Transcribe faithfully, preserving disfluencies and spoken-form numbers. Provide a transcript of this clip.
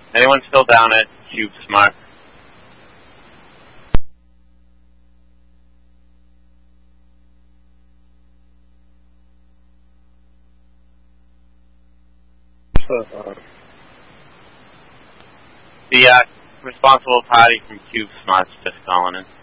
Anyone still down at Cube Smart? The uh, responsible party from Cube Smart's just calling in.